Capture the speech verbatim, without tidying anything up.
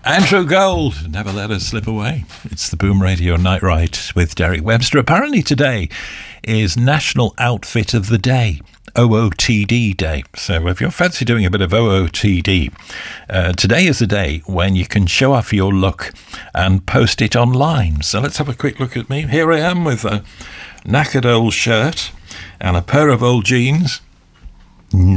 Andrew Gold, Never Let Us Slip Away. It's the Boom Radio Night Ride with Derek Webster. Apparently today is National Outfit of the Day, O O T D Day. So if you're fancy doing a bit of O O T D, uh, today is the day when you can show off your look and post it online. So let's have a quick look at me. Here I am with a knackered old shirt and a pair of old jeans. No.